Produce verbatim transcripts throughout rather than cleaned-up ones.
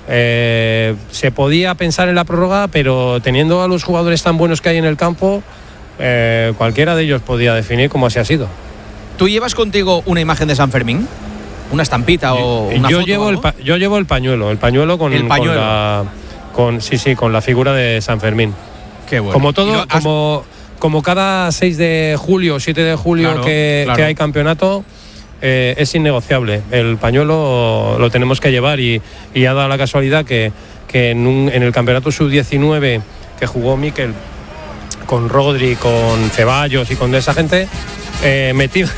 Eh, se podía pensar en la prórroga, pero teniendo a los jugadores tan buenos que hay en el campo, eh, cualquiera de ellos podía definir cómo así ha sido. ¿Tú llevas contigo una imagen de San Fermín? ¿Una estampita o una yo foto llevo o el pa- yo llevo el pañuelo, el pañuelo con, el pañuelo. con la con sí sí con la figura de San Fermín. Qué bueno. Como todo, lo, has... como como cada seis de julio, siete de julio claro, que, claro. que hay campeonato. Eh, es innegociable, el pañuelo lo tenemos que llevar y, y ha dado la casualidad que, que en, un, en el campeonato sub diecinueve que jugó Mikel con Rodri, con Ceballos y con esa gente, eh, metió,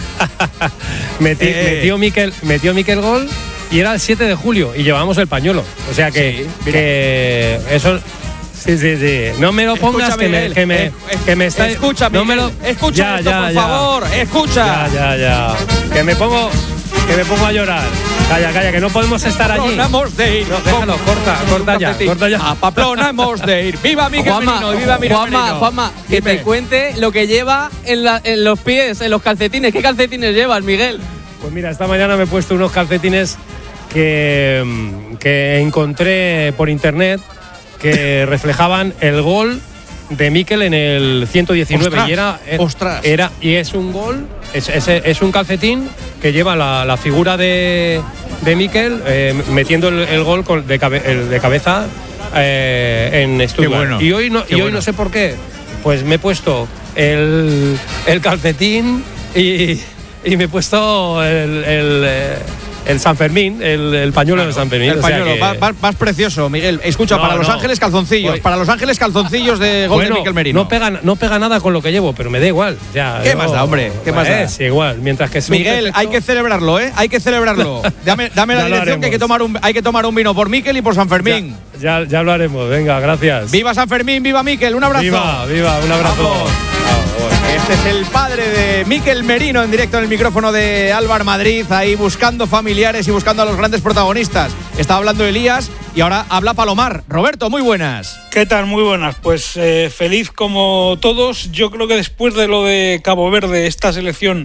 meti, eh. metió, Mikel, metió Mikel gol y era el siete de julio y llevábamos el pañuelo, o sea que, sí, que eso... Sí, sí, sí. No me lo pongas, escucha, que, Miguel, me, que, me, eh, que me está... Escucha, no me Miguel, lo, escucha ya, esto, ya, por ya. favor, escucha. Ya, ya, ya. Que me pongo... Que me pongo a llorar. Calla, calla, que no podemos estar allí. Pamplona hemos de ir. No, déjalo, corta, corta ya, corta ya. A Pamplona hemos de ir. ¡Viva Mikel Merino! ¡Viva Mikel Juanma, Merino! Juanma, que Dime. te cuente lo que lleva en, la, en los pies, en los calcetines. ¿Qué calcetines llevas, Miguel? Pues mira, esta mañana me he puesto unos calcetines que, que encontré por internet que reflejaban el gol de Mikel en el ciento diecinueve. Ostras, y era, era, ostras. era y es un gol, es, es, es un calcetín que lleva la, la figura de, de Mikel eh, metiendo el, el gol con, de, cabe, el, de cabeza eh, en Stuttgart. Bueno, y hoy no, y hoy bueno. no sé por qué, pues me he puesto el, el calcetín y, y me he puesto el, el, el San Fermín, el, el pañuelo Claro, de San Fermín. El o sea pañuelo, que, vas, vas, vas precioso, Miguel. Escucha, No, para Los no. Ángeles calzoncillos, Voy. para Los Ángeles calzoncillos de gol bueno, de Mikel Merino. No pega, no pega nada con lo que llevo, pero me da igual. Ya, ¿Qué yo- más da, hombre? ¿Qué más da? Es igual, mientras que sea un Miguel, perfecto- hay que celebrarlo, ¿eh? Hay que celebrarlo. Dame, dame la Ya lo dirección que hay que, haremos. tomar un, hay que tomar un vino por Mikel y por San Fermín. Ya, ya, ya lo haremos, venga, gracias. ¡Viva San Fermín! ¡Viva Mikel! ¡Un abrazo! Viva, viva, un abrazo. Vamos. Este es el padre de Mikel Merino en directo en el micrófono de Álvaro Madrid, ahí buscando familiares y buscando a los grandes protagonistas. Estaba hablando Elías y ahora habla Palomar. Roberto, muy buenas. ¿Qué tal? Muy buenas. Pues eh, feliz como todos. Yo creo que después de lo de Cabo Verde, esta selección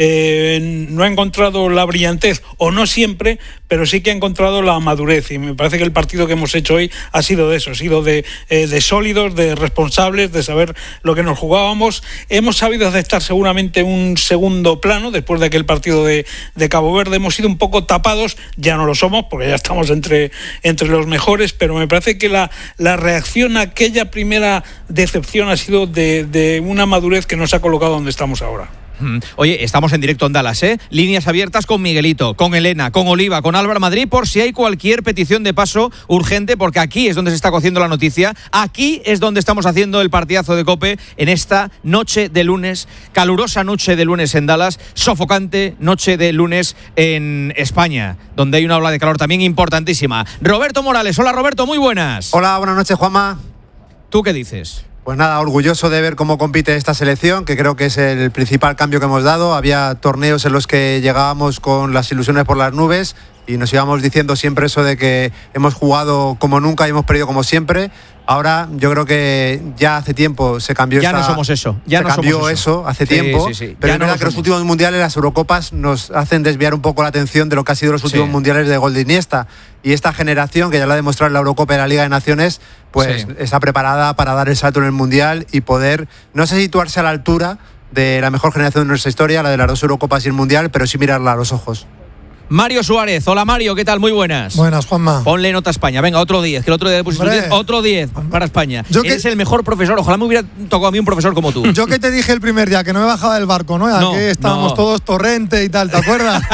eh, no ha encontrado la brillantez, o no siempre, pero sí que ha encontrado la madurez. Y me parece que el partido que hemos hecho hoy ha sido de eso, ha sido de, eh, de sólidos, de responsables, de saber lo que nos jugábamos. Hemos sabido aceptar seguramente un segundo plano después de aquel partido de, de Cabo Verde. Hemos sido un poco tapados, ya no lo somos, porque ya estamos entre, entre los mejores, pero me parece que la, la reacción a aquella primera decepción ha sido de, de una madurez que nos ha colocado donde estamos ahora. Oye, estamos en directo en Dallas, ¿eh? Líneas abiertas con Miguelito, con Elena, con Oliva, con Álvaro Madrid, por si hay cualquier petición de paso urgente, porque aquí es donde se está cociendo la noticia. Aquí es donde estamos haciendo el partidazo de COPE en esta noche de lunes, calurosa noche de lunes en Dallas, sofocante noche de lunes en España, donde hay una ola de calor también importantísima. Roberto Morales, hola Roberto, muy buenas. Hola, buenas noches, Juanma. ¿Tú qué dices? Pues nada, orgulloso de ver cómo compite esta selección, que creo que es el principal cambio que hemos dado. Había torneos en los que llegábamos con las ilusiones por las nubes y nos íbamos diciendo siempre eso de que hemos jugado como nunca y hemos perdido como siempre. Ahora yo creo que ya hace tiempo se cambió Ya esta, no somos eso, ya se no cambió somos eso. eso. hace Sí, tiempo, sí, sí. pero Ya es no verdad lo que los somos. últimos mundiales, las Eurocopas, nos hacen desviar un poco la atención de lo que ha sido los últimos Sí. mundiales de gol de Iniesta. Y esta generación, que ya lo ha demostrado en la Eurocopa y la Liga de Naciones, pues Sí. está preparada para dar el salto en el Mundial y poder, no sé, situarse a la altura de la mejor generación de nuestra historia, la de las dos Eurocopas y el Mundial, pero sí mirarla a los ojos. Mario Suárez, hola Mario, ¿qué tal? Muy buenas. Buenas, Juanma. Ponle nota a España, venga, otro diez, que el otro día le pusiste Hombre. diez, otro diez para España. Yo que- Eres el mejor profesor, ojalá me hubiera tocado a mí un profesor como tú. Yo que te dije el primer día que no me bajaba del barco, ¿no? Aquí No, estábamos no. todos Torrente y tal, ¿te acuerdas?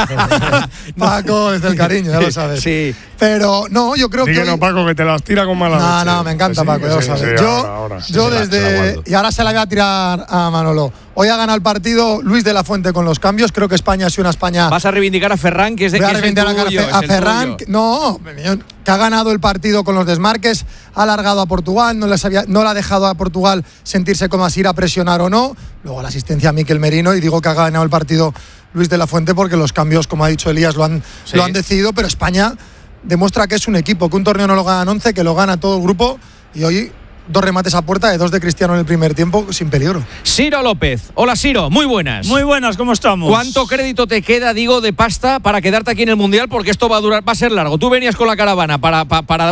Paco, desde el cariño, ya lo sabes. Sí. Pero no, yo creo que. Díganos, hoy- Paco, que te las tira con mala No, leche. no, me encanta Sí, Paco, ya lo sí, sabes. sí, yo ahora, ahora. yo Se la- se la desde. guardo. Y ahora se la voy a tirar a Manolo. Hoy ha ganado el partido Luis de la Fuente con los cambios. Creo que España ha sido una España. Vas a reivindicar a Ferran, que es de Voy a que es el reivindicar a, tuyo, Fe- a es el Ferran. tuyo. que- No, que ha ganado el partido con los desmarques, ha alargado a Portugal, no, les había, no le ha dejado a Portugal sentirse como así ir a presionar o no. Luego la asistencia a Mikel Merino, y digo que ha ganado el partido Luis de la Fuente porque los cambios, como ha dicho Elías, lo han, Sí. lo han decidido, pero España demuestra que es un equipo, que un torneo no lo ganan once, que lo gana todo el grupo, y hoy dos remates a puerta de dos de Cristiano en el primer tiempo sin peligro. Ciro López, hola Ciro, muy buenas. Muy buenas, ¿cómo estamos? ¿Cuánto crédito te queda, digo, de pasta para quedarte aquí en el Mundial? Porque esto va a durar, va a ser largo. Tú venías con la caravana para, para, para